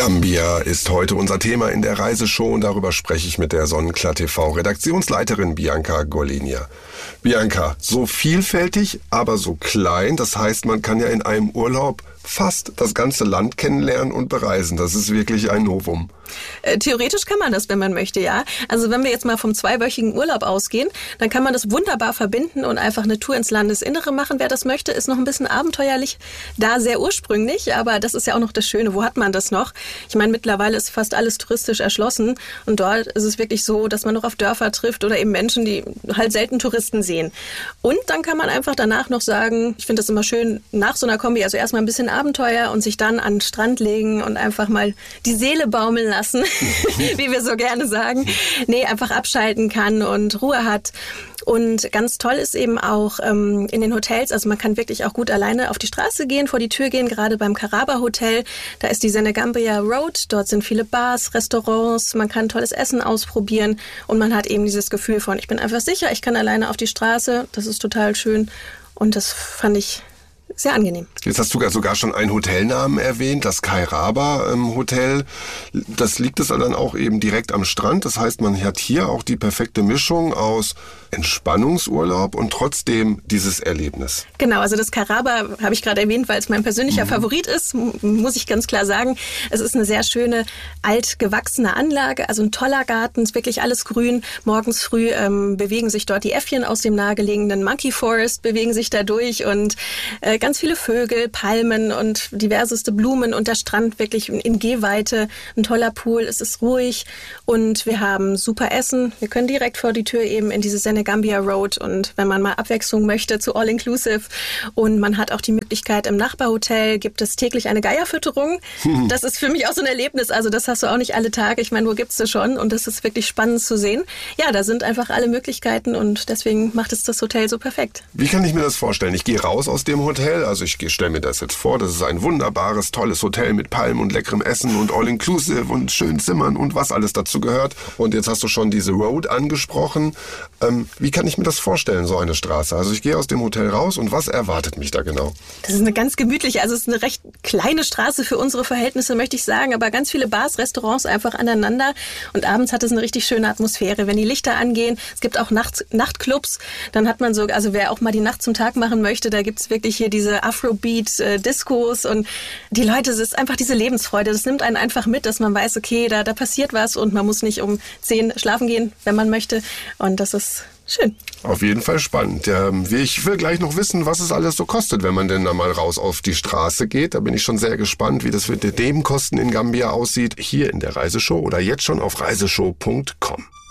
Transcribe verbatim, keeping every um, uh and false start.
Gambia ist heute unser Thema in der Reiseshow und darüber spreche ich mit der Sonnenklar T V-Redaktionsleiterin Bianca Golenia. Bianca, so vielfältig, aber so klein, das heißt, man kann ja in einem Urlaub fast das ganze Land kennenlernen und bereisen. Das ist wirklich ein Novum. Äh, theoretisch kann man das, wenn man möchte, ja. Also wenn wir jetzt mal vom zweiwöchigen Urlaub ausgehen, dann kann man das wunderbar verbinden und einfach eine Tour ins Landesinnere machen. Wer das möchte, ist noch ein bisschen abenteuerlich, da sehr ursprünglich, aber das ist ja auch noch das Schöne. Wo hat man das noch? Ich meine, mittlerweile ist fast alles touristisch erschlossen und dort ist es wirklich so, dass man noch auf Dörfer trifft oder eben Menschen, die halt selten Touristen sehen. Und dann kann man einfach danach noch sagen, ich finde das immer schön, nach so einer Kombi, also erstmal ein bisschen Abenteuer und sich dann an den Strand legen und einfach mal die Seele baumeln lassen, wie wir so gerne sagen. Nee, einfach abschalten kann und Ruhe hat. Und ganz toll ist eben auch ähm, in den Hotels, also man kann wirklich auch gut alleine auf die Straße gehen, vor die Tür gehen, gerade beim Caraba Hotel. Da ist die Senegambia Road, dort sind viele Bars, Restaurants, man kann tolles Essen ausprobieren und man hat eben dieses Gefühl von, ich bin einfach sicher, ich kann alleine auf die Straße, das ist total schön und das fand ich sehr angenehm. Jetzt hast du sogar schon einen Hotelnamen erwähnt, das Kairaba ähm, Hotel. Das liegt es dann auch eben direkt am Strand. Das heißt, man hat hier auch die perfekte Mischung aus Entspannungsurlaub und trotzdem dieses Erlebnis. Genau, also das Kairaba habe ich gerade erwähnt, weil es mein persönlicher mhm. Favorit ist, muss ich ganz klar sagen. Es ist eine sehr schöne, altgewachsene Anlage, also ein toller Garten, ist wirklich alles grün. Morgens früh ähm, bewegen sich dort die Äffchen aus dem nahegelegenen Monkey Forest, bewegen sich da durch und äh, ganz viele Vögel, Palmen und diverseste Blumen und der Strand wirklich in Gehweite, ein toller Pool, es ist ruhig und wir haben super Essen. Wir können direkt vor die Tür eben in diese Senegambia Road und wenn man mal Abwechslung möchte zu All Inclusive und man hat auch die Möglichkeit, im Nachbarhotel gibt es täglich eine Geierfütterung. Hm. Das ist für mich auch so ein Erlebnis, also das hast du auch nicht alle Tage. Ich meine, wo gibt's das schon und das ist wirklich spannend zu sehen. Ja, da sind einfach alle Möglichkeiten und deswegen macht es das Hotel so perfekt. Wie kann ich mir das vorstellen? Ich gehe raus aus dem Hotel, also ich stelle mir das jetzt vor, das ist ein wunderbares, tolles Hotel mit Palmen und leckerem Essen und All-Inclusive und schönen Zimmern und was alles dazu gehört. Und jetzt hast du schon diese Road angesprochen. Ähm, wie kann ich mir das vorstellen, so eine Straße? Also ich gehe aus dem Hotel raus und was erwartet mich da genau? Das ist eine ganz gemütliche, also es ist eine recht kleine Straße für unsere Verhältnisse, möchte ich sagen, aber ganz viele Bars, Restaurants einfach aneinander und abends hat es eine richtig schöne Atmosphäre. Wenn die Lichter angehen, es gibt auch Nacht, Nachtclubs, dann hat man so, also wer auch mal die Nacht zum Tag machen möchte, da gibt es wirklich hier diese Afrobeat-Discos und die Leute, es ist einfach diese Lebensfreude. Das nimmt einen einfach mit, dass man weiß, okay, da, da passiert was und man muss nicht um zehn schlafen gehen, wenn man möchte. Und das ist schön. Auf jeden Fall spannend. Ich will gleich noch wissen, was es alles so kostet, wenn man denn da mal raus auf die Straße geht. Da bin ich schon sehr gespannt, wie das mit den Nebenkosten in Gambia aussieht. Hier in der Reiseshow oder jetzt schon auf reiseshow punkt com.